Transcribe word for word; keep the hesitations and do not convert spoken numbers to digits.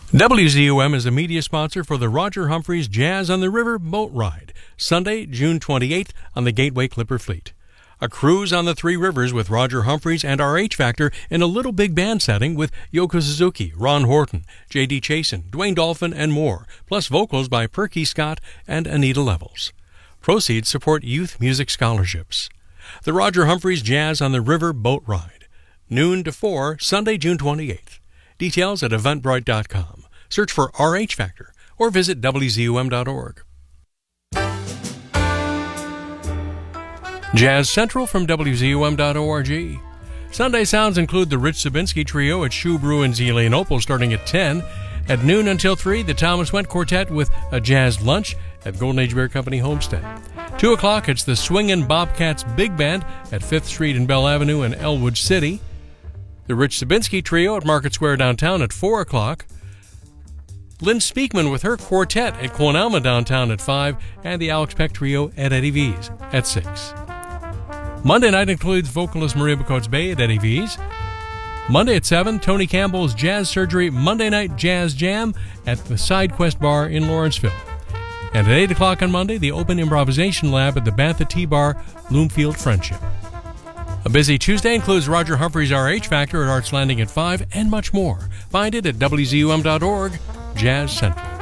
W Z U M is a media sponsor for the Roger Humphreys Jazz on the River boat ride, Sunday, June twenty-eighth on the Gateway Clipper Fleet. A cruise on the three rivers with Roger Humphreys and our H Factor in a little big band setting with Yoko Suzuki, Ron Horton, J D Chasen, Dwayne Dolphin, and more, plus vocals by Perky Scott and Anita Levels. Proceeds support youth music scholarships. The Roger Humphreys Jazz on the River boat ride, noon to four, Sunday, June twenty-eighth. Details at eventbrite dot com. Search for R H Factor or visit W Z U M dot org. Jazz Central from W Z U M dot org. Sunday sounds include the Rich Sabinsky Trio at Shoe Brew in Zelienople starting at ten. At noon until three, the Thomas Went Quartet with a jazz lunch at Golden Age Beer Company Homestead. two o'clock, it's the Swingin' Bobcats Big Band at fifth Street and Bell Avenue in Elwood City. The Rich Sabinsky Trio at Market Square downtown at four o'clock. Lynn Speakman with her quartet at Quanelma downtown at five, and the Alex Peck Trio at Eddie V's at six. Monday night includes vocalist Maria Bacotes Bay at Eddie V's. Monday at seven, Tony Campbell's Jazz Surgery Monday Night Jazz Jam at the SideQuest Bar in Lawrenceville. And at eight o'clock on Monday, the Open Improvisation Lab at the Bantha Tea Bar, Bloomfield Friendship. A busy Tuesday includes Roger Humphreys' R H Factor at Arts Landing at five, and much more. Find it at W Z U M dot org, Jazz Central.